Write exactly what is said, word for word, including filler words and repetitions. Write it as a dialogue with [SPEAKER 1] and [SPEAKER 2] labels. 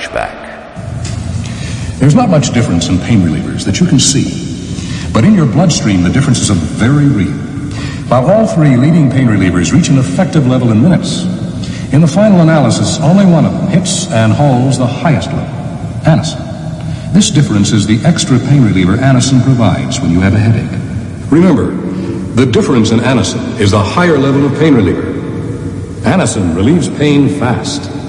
[SPEAKER 1] flashback.
[SPEAKER 2] There's not much difference in pain relievers that you can see, but in your bloodstream the differences are very real. While all three leading pain relievers reach an effective level in minutes, in the final analysis only one of them hits and holds the highest level, Anacin. This difference is the extra pain reliever Anacin provides when you have a headache. Remember, the difference in Anacin is the higher level of pain reliever. Anacin relieves pain fast,